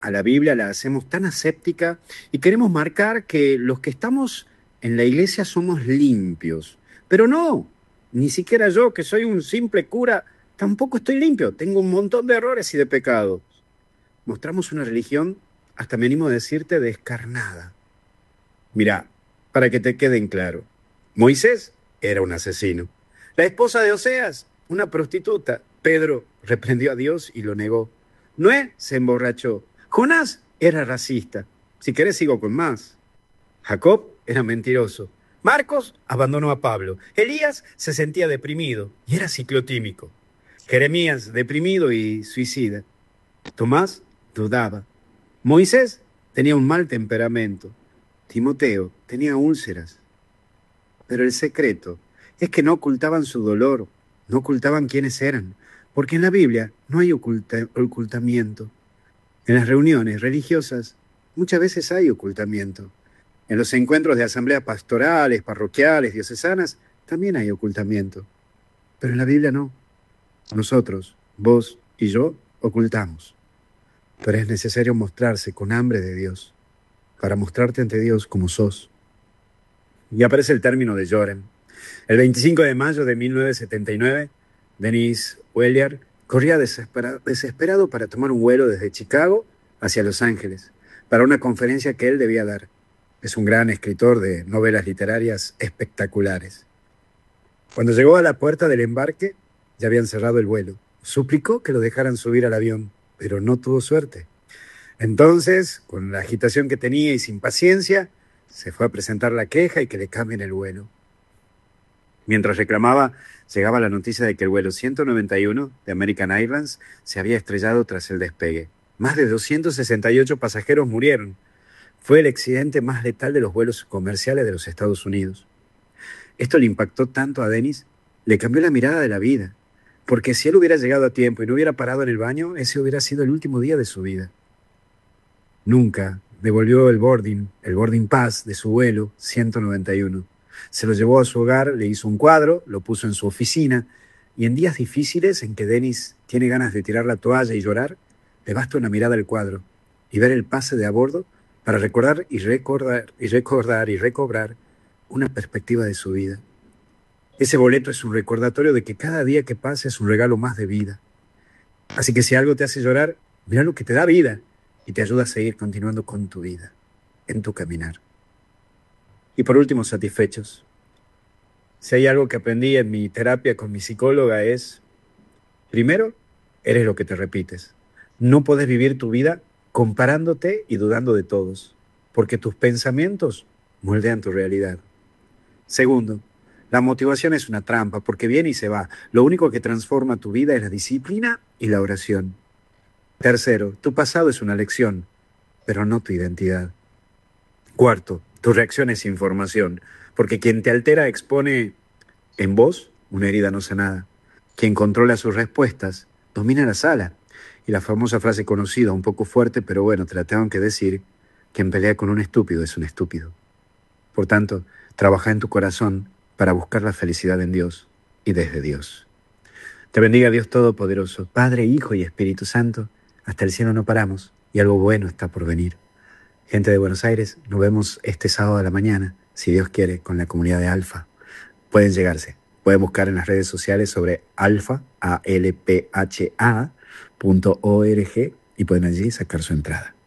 a la Biblia la hacemos tan aséptica y queremos marcar que los que estamos en la iglesia somos limpios. Pero no, ni siquiera yo, que soy un simple cura, tampoco estoy limpio. Tengo un montón de errores y de pecados. Mostramos una religión, hasta me animo a decirte, descarnada. Mirá, para que te queden claro, Moisés era un asesino. La esposa de Oseas, una prostituta. Pedro reprendió a Dios y lo negó. Noé se emborrachó. Jonás era racista. Si querés sigo con más. Jacob era mentiroso. Marcos abandonó a Pablo. Elías se sentía deprimido y era ciclotímico. Jeremías deprimido y suicida. Tomás dudaba. Moisés tenía un mal temperamento. Timoteo tenía úlceras. Pero el secreto es que no ocultaban su dolor, no ocultaban quiénes eran, porque en la Biblia no hay ocultamiento. En las reuniones religiosas muchas veces hay ocultamiento. En los encuentros de asambleas pastorales, parroquiales, diocesanas, también hay ocultamiento. Pero en la Biblia no. Nosotros, vos y yo, ocultamos. Pero es necesario mostrarse con hambre de Dios, para mostrarte ante Dios como sos. Y aparece el término de Lloren. El 25 de mayo de 1979, Denis Wheeler corría desesperado para tomar un vuelo desde Chicago hacia Los Ángeles, para una conferencia que él debía dar. Es un gran escritor de novelas literarias espectaculares. Cuando llegó a la puerta del embarque, ya habían cerrado el vuelo. Suplicó que lo dejaran subir al avión, pero no tuvo suerte. Entonces, con la agitación que tenía y sin paciencia, se fue a presentar la queja y que le cambien el vuelo. Mientras reclamaba, llegaba la noticia de que el vuelo 191 de American Airlines se había estrellado tras el despegue. Más de 268 pasajeros murieron. Fue el accidente más letal de los vuelos comerciales de los Estados Unidos. Esto le impactó tanto a Denis, le cambió la mirada de la vida, porque si él hubiera llegado a tiempo y no hubiera parado en el baño, ese hubiera sido el último día de su vida. Nunca devolvió el boarding pass de su vuelo 191. Se lo llevó a su hogar, le hizo un cuadro, lo puso en su oficina, y en días difíciles en que Denis tiene ganas de tirar la toalla y llorar, le basta una mirada al cuadro y ver el pase de a bordo para recordar y recobrar una perspectiva de su vida. Ese boleto es un recordatorio de que cada día que pasa es un regalo más de vida. Así que si algo te hace llorar, mira lo que te da vida y te ayuda a seguir continuando con tu vida, en tu caminar. Y por último, satisfechos. Si hay algo que aprendí en mi terapia con mi psicóloga es, primero, eres lo que te repites. No podés vivir tu vida comparándote y dudando de todos, porque tus pensamientos moldean tu realidad. Segundo, la motivación es una trampa, porque viene y se va. Lo único que transforma tu vida es la disciplina y la oración. Tercero, tu pasado es una lección, pero no tu identidad. Cuarto, tu reacción es información, porque quien te altera expone en vos una herida no sanada. Quien controla sus respuestas domina la sala. Y la famosa frase conocida, un poco fuerte, pero bueno, te la tengo que decir, quien pelea con un estúpido es un estúpido. Por tanto, trabaja en tu corazón para buscar la felicidad en Dios y desde Dios. Te bendiga Dios Todopoderoso, Padre, Hijo y Espíritu Santo. Hasta el cielo no paramos y algo bueno está por venir. Gente de Buenos Aires, nos vemos este sábado a la mañana, si Dios quiere, con la comunidad de Alfa. Pueden llegarse. Pueden buscar en las redes sociales sobre alfa, alpha.org, y pueden allí sacar su entrada.